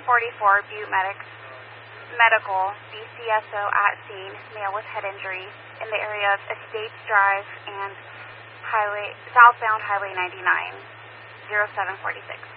Butte Medical, BCSO at scene, male with head injury in the area of Estates Drive and southbound Highway 99, 0746.